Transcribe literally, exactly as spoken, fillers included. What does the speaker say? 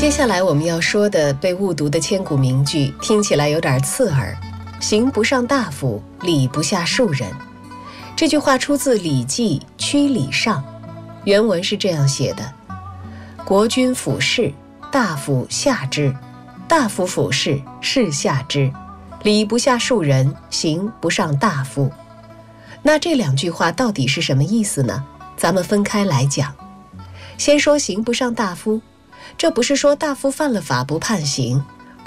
接下来我们要说的被误读的千古名句，听起来有点刺耳。刑不上大夫，礼不下庶人。这句话出自《礼记·曲礼上》，原文是这样写的：国君俯视，大夫下之；大夫俯视，士下之。礼不下庶人，刑不上大夫。那这两句话到底是什么意思呢？咱们分开来讲。先说刑不上大夫，这不是说大夫犯了法不判刑，